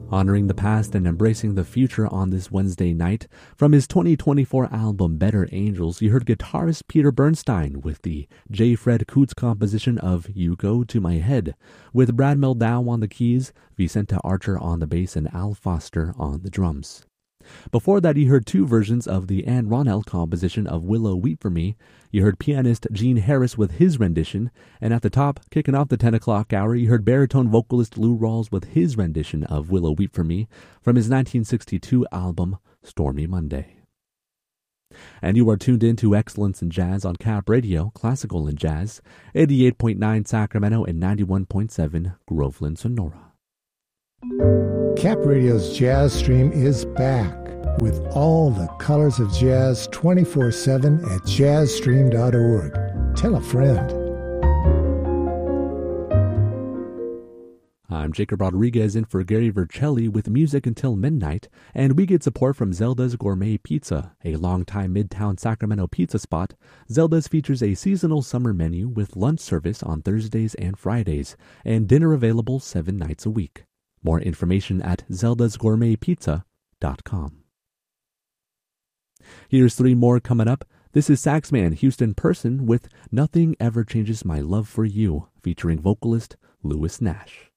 Honoring the past and embracing the future on this Wednesday night, from his 2024 album Better Angels, you heard guitarist Peter Bernstein with the J. Fred Coots composition of You Go to My Head, with Brad Meldau on the keys, Vicenta Archer on the bass, and Al Foster on the drums. Before that, you heard two versions of the Ann Ronell composition of Willow Weep for Me. You heard pianist Gene Harris with his rendition, and at the top, kicking off the 10 o'clock hour, you heard baritone vocalist Lou Rawls with his rendition of Willow Weep for Me from his 1962 album Stormy Monday. And you are tuned in to Excellence in Jazz on Cap Radio, Classical and Jazz, 88.9 Sacramento and 91.7 Groveland, Sonora. Cap Radio's Jazz Stream is back with all the colors of jazz 24/7 at jazzstream.org. Tell a friend. I'm Jacob Rodriguez in for Gary Vercelli with music until midnight, and we get support from Zelda's Gourmet Pizza, a longtime Midtown Sacramento pizza spot. Zelda's features a seasonal summer menu with lunch service on Thursdays and Fridays, and dinner available 7 nights a week. More information at zeldasgourmetpizza.com. Here's 3 more coming up. This is Saxman Houston Person with Nothing Ever Changes My Love for You, featuring vocalist Louis Nash.